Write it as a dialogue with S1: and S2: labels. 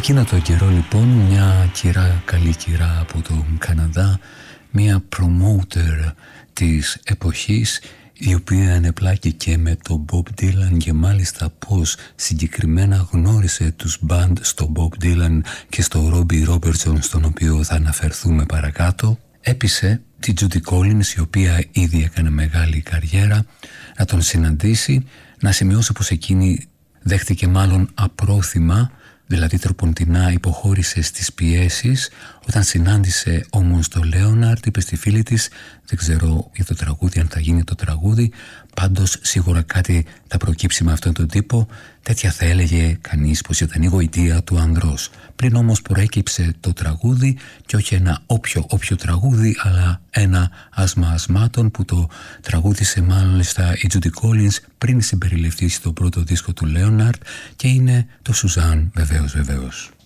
S1: Εκείνο το καιρό λοιπόν μια κυρά, καλή κυρά από τον Καναδά, μια promoter της εποχής, η οποία ενεπλάκηκε με τον Bob Dylan και μάλιστα πως συγκεκριμένα γνώρισε τους band στο Bob Dylan και στο Robbie Robertson, στον οποίο θα αναφερθούμε παρακάτω. Έπεισε τη Judy Collins, η οποία ήδη έκανε μεγάλη καριέρα, να τον συναντήσει, να σημειώσω πως εκείνη δέχτηκε μάλλον απρόθυμα, δηλαδή τροποντινά υποχώρησε στις πιέσεις. Όταν συνάντησε όμως το Λέοναρντ, είπε στη φίλη της, δεν ξέρω για το τραγούδι, αν θα γίνει το τραγούδι, πάντως σίγουρα κάτι θα προκύψει με αυτόν τον τύπο. Τέτοια θα έλεγε κανείς πως ήταν η γοητεία του ανδρός. Πριν όμως προέκυψε το τραγούδι, και όχι ένα όποιο τραγούδι, αλλά ένα άσμα ασμάτων που το τραγούδισε μάλιστα η Judy Collins πριν συμπεριληφθεί στο πρώτο δίσκο του Λέοναρντ, και είναι το Σουζάν, βεβαίως.